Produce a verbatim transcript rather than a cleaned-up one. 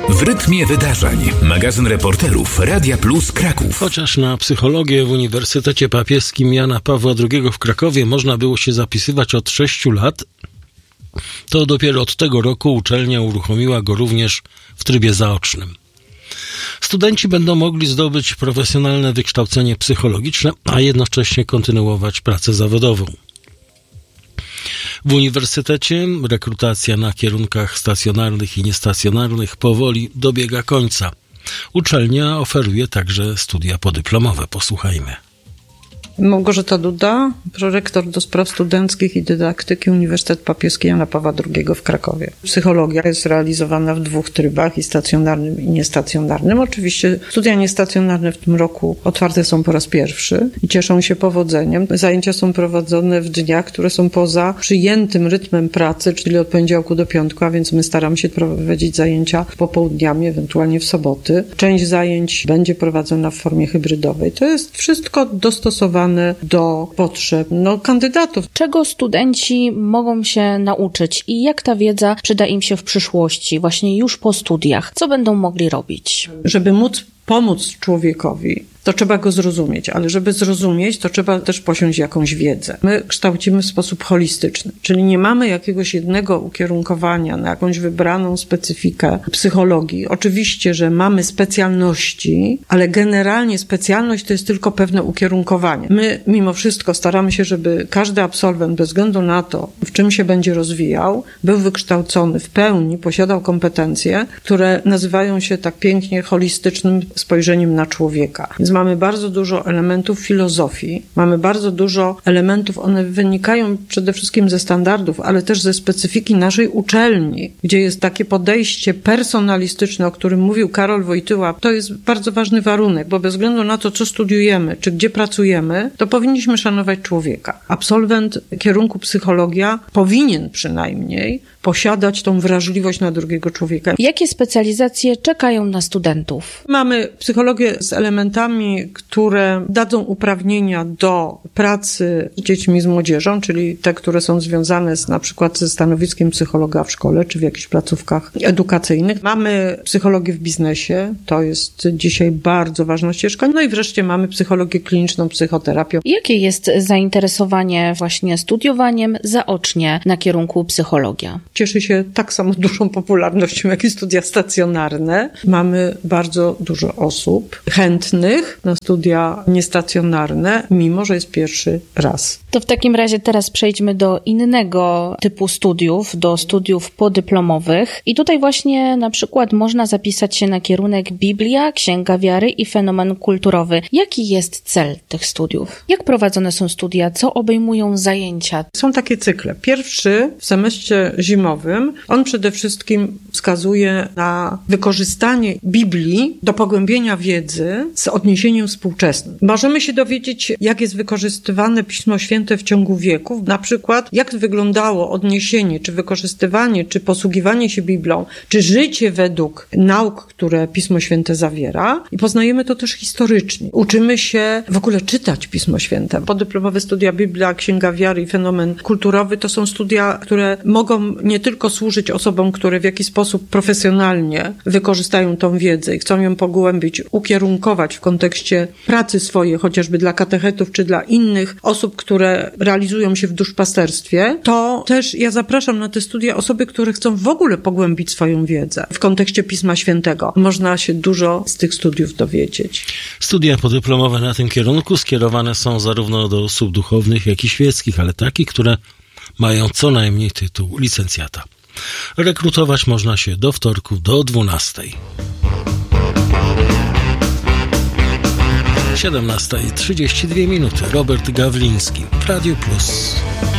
W rytmie wydarzeń. Magazyn reporterów Radia Plus Kraków. Chociaż na psychologię w Uniwersytecie Papieskim Jana Pawła drugiego w Krakowie można było się zapisywać od sześciu lat, to dopiero od tego roku uczelnia uruchomiła go również w trybie zaocznym. Studenci będą mogli zdobyć profesjonalne wykształcenie psychologiczne, a jednocześnie kontynuować pracę zawodową. W uniwersytecie rekrutacja na kierunkach stacjonarnych i niestacjonarnych powoli dobiega końca. Uczelnia oferuje także studia podyplomowe. Posłuchajmy. Małgorzata Duda, prorektor do spraw studenckich i dydaktyki Uniwersytet Papieski Jana Pawła drugiego w Krakowie. Psychologia jest realizowana w dwóch trybach, i stacjonarnym, i niestacjonarnym. Oczywiście studia niestacjonarne w tym roku otwarte są po raz pierwszy i cieszą się powodzeniem. Zajęcia są prowadzone w dniach, które są poza przyjętym rytmem pracy, czyli od poniedziałku do piątku, a więc my staramy się prowadzić zajęcia popołudniami, ewentualnie w soboty. Część zajęć będzie prowadzona w formie hybrydowej. To jest wszystko dostosowane do potrzeb no, kandydatów. Czego studenci mogą się nauczyć i jak ta wiedza przyda im się w przyszłości, właśnie już po studiach? Co będą mogli robić? Żeby móc pomóc człowiekowi, to trzeba go zrozumieć, ale żeby zrozumieć, to trzeba też posiąść jakąś wiedzę. My kształcimy w sposób holistyczny, czyli nie mamy jakiegoś jednego ukierunkowania na jakąś wybraną specyfikę psychologii. Oczywiście, że mamy specjalności, ale generalnie specjalność to jest tylko pewne ukierunkowanie. My mimo wszystko staramy się, żeby każdy absolwent, bez względu na to, w czym się będzie rozwijał, był wykształcony w pełni, posiadał kompetencje, które nazywają się tak pięknie holistycznym spojrzeniem na człowieka. Więc mamy bardzo dużo elementów filozofii, mamy bardzo dużo elementów, one wynikają przede wszystkim ze standardów, ale też ze specyfiki naszej uczelni, gdzie jest takie podejście personalistyczne, o którym mówił Karol Wojtyła. To jest bardzo ważny warunek, bo bez względu na to, co studiujemy, czy gdzie pracujemy, to powinniśmy szanować człowieka. Absolwent kierunku psychologia powinien przynajmniej posiadać tą wrażliwość na drugiego człowieka. Jakie specjalizacje czekają na studentów? Mamy psychologię z elementami, które dadzą uprawnienia do pracy z dziećmi, z młodzieżą, czyli te, które są związane z, na przykład ze stanowiskiem psychologa w szkole, czy w jakichś placówkach edukacyjnych. Mamy psychologię w biznesie, to jest dzisiaj bardzo ważna ścieżka. No i wreszcie mamy psychologię kliniczną, psychoterapię. Jakie jest zainteresowanie właśnie studiowaniem zaocznie na kierunku psychologia? Cieszy się tak samo dużą popularnością, jak i studia stacjonarne. Mamy bardzo dużo osób chętnych na studia niestacjonarne, mimo że jest pierwszy raz. To w takim razie teraz przejdźmy do innego typu studiów, do studiów podyplomowych. I tutaj właśnie na przykład można zapisać się na kierunek Biblia, Księga Wiary i Fenomen Kulturowy. Jaki jest cel tych studiów? Jak prowadzone są studia? Co obejmują zajęcia? Są takie cykle. Pierwszy w semestrze zimowym, on przede wszystkim wskazuje na wykorzystanie Biblii do pogłębienia wiedzy z odniesieniem współczesnym. Możemy się dowiedzieć, jak jest wykorzystywane Pismo Święte w ciągu wieków, na przykład jak wyglądało odniesienie, czy wykorzystywanie, czy posługiwanie się Biblią, czy życie według nauk, które Pismo Święte zawiera, i poznajemy to też historycznie. Uczymy się w ogóle czytać Pismo Święte. Podyplomowe studia Biblia, Księga Wiary i Fenomen Kulturowy to są studia, które mogą nie tylko służyć osobom, które w jakiś sposób profesjonalnie wykorzystają tą wiedzę i chcą ją pogłębić, ukierunkować w kontekście pracy swojej, chociażby dla katechetów czy dla innych osób, które realizują się w duszpasterstwie, to też ja zapraszam na te studia osoby, które chcą w ogóle pogłębić swoją wiedzę w kontekście Pisma Świętego. Można się dużo z tych studiów dowiedzieć. Studia podyplomowe na tym kierunku skierowane są zarówno do osób duchownych, jak i świeckich, ale takich, które mają co najmniej tytuł licencjata. Rekrutować można się do wtorku do dwunastej. siedemnasta i trzydzieści dwie minuty. Robert Gawliński, Radio Plus.